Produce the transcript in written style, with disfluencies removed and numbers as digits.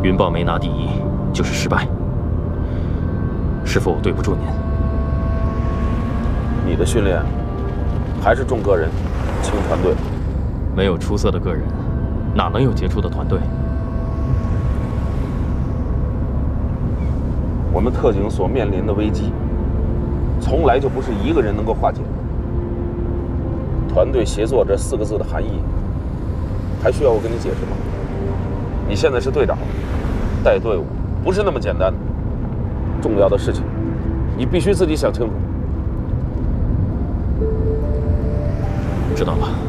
云豹没拿第一就是失败。师傅，我对不住您。 你的训练还是重个人，轻团队。 没有出色的个人，哪能有杰出的团队？ 我们特警所面临的危机，从来就不是一个人能够化解。团队协作这4个字的含义，还需要我跟你解释吗？你现在是队长，带队伍不是那么简单的，重要的事情，你必须自己想清楚。 知道了。